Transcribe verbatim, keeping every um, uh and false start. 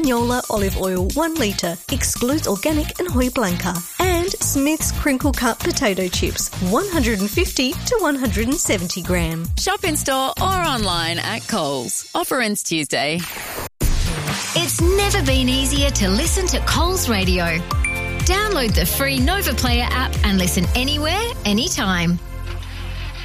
Yola olive oil one litre, excludes organic and Hoi Blanca. And Smith's crinkle cut potato chips, one hundred fifty to one hundred seventy gram. Shop in store or online at Coles. Offer ends Tuesday. It's never been easier to listen to Coles Radio. Download the free Nova Player app and listen anywhere, anytime.